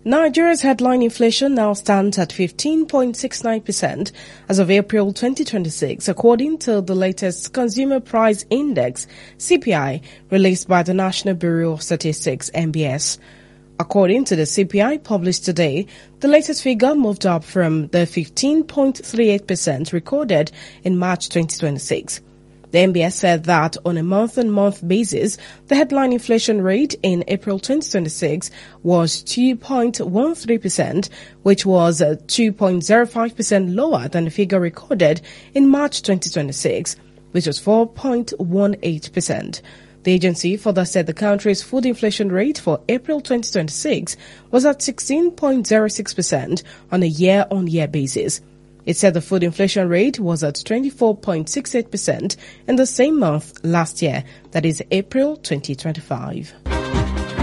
Nigeria's headline inflation now stands at 15.69% as of April 2026, according to the latest Consumer Price Index, CPI, released by the National Bureau of Statistics, NBS. According to the CPI published today, the latest figure moved up from the 15.38% recorded in March 2026. The NBS said that on a month-on-month basis, the headline inflation rate in April 2026 was 2.13%, which was 2.05% lower than the figure recorded in March 2026, which was 4.18%. The agency further said the country's food inflation rate for April 2026 was at 16.06% on a year-on-year basis. It said the food inflation rate was at 24.68% in the same month last year, that is April 2025.